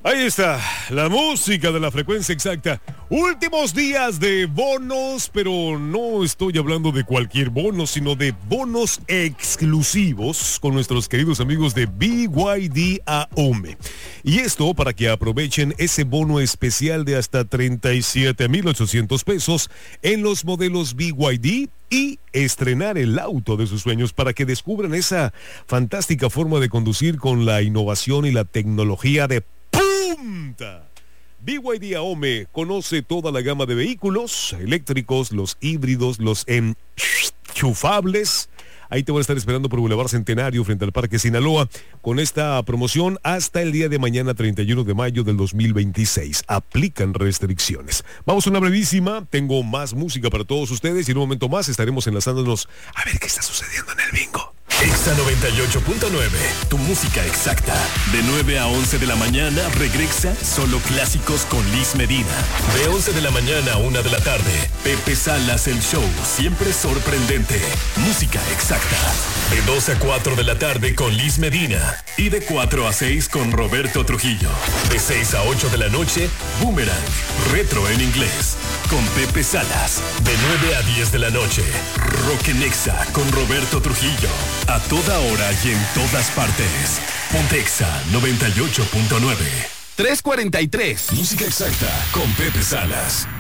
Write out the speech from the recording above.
Ahí está, la música de la frecuencia exacta. Últimos días de bonos, pero no estoy hablando de cualquier bono, sino de bonos exclusivos con nuestros queridos amigos de BYD AOME. Y esto para que aprovechen ese bono especial de hasta 37,800 pesos en los modelos BYD y estrenar el auto de sus sueños para que descubran esa fantástica forma de conducir con la innovación y la tecnología de punta. BYD AOME conoce toda la gama de vehículos eléctricos, los híbridos, los enchufables. Ahí te voy a estar esperando por Boulevard Centenario frente al Parque Sinaloa con esta promoción hasta el día de mañana 31 de mayo del 2026. Aplican restricciones. Vamos a una brevísima. Tengo más música para todos ustedes y en un momento más estaremos enlazándonos a ver qué está sucediendo en el bingo. Exa 98.9, tu música exacta. De 9 a 11 de la mañana, regresa Solo Clásicos con Liz Medina. De 11 de la mañana a 1 de la tarde, Pepe Salas el show, siempre sorprendente. Música exacta. De 2 a 4 de la tarde con Liz Medina. Y de 4 a 6 con Roberto Trujillo. De 6 a 8 de la noche, Boomerang, retro en inglés, con Pepe Salas. De 9 a 10 de la noche, Rock en Exa con Roberto Trujillo. A toda hora y en todas partes. Pontexa 98.9. 3:43. Música exacta con Pepe Salas.